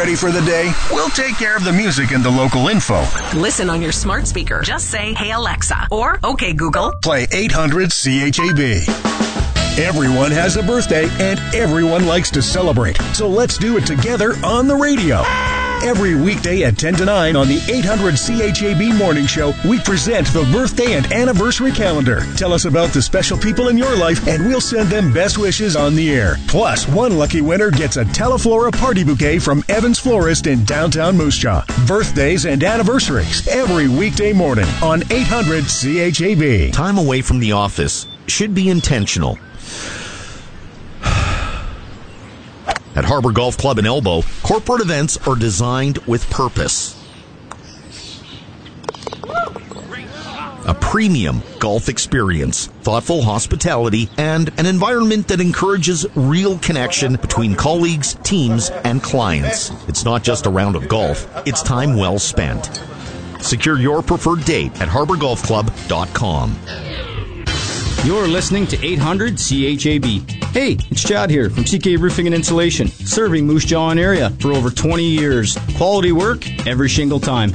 ready for the day? We'll take care of the music and the local info. Listen on your smart speaker. Just say, "Hey Alexa," or "Okay Google." Play 800 CHAB. Everyone has a birthday and everyone likes to celebrate. So let's do it together on the radio. Every weekday at 10 to 9 on the 800 CHAB Morning Show, we present the birthday and anniversary calendar. Tell us about the special people in your life and we'll send them best wishes on the air. Plus, one lucky winner gets a Teleflora party bouquet from Evans Florist in downtown Moose Jaw. Birthdays and anniversaries every weekday morning on 800 CHAB. Time away from the office should be intentional. At Harbor Golf Club in Elbow, corporate events are designed with purpose. A premium golf experience, thoughtful hospitality, and an environment that encourages real connection between colleagues, teams, and clients. It's not just a round of golf, it's time well spent. Secure your preferred date at harborgolfclub.com. You're listening to 800 CHAB. Hey, it's Chad here from CK Roofing and Insulation, serving Moose Jaw area for over 20 years. Quality work every single time.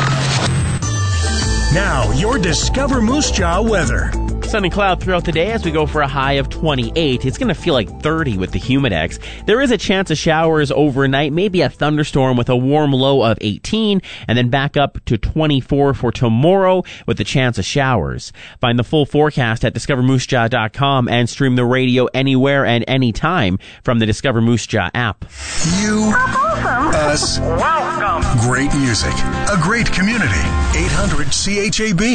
Now, your Discover Moose Jaw weather. Sun and cloud throughout the day as we go for a high of 28. It's going to feel like 30 with the Humidex. There is a chance of showers overnight, maybe a thunderstorm with a warm low of 18, and then back up to 24 for tomorrow with the chance of showers. Find the full forecast at discovermoosejaw.com and stream the radio anywhere and anytime from the Discover Moose Jaw app. You, us, Welcome. great music, a great community. 800 CHAB.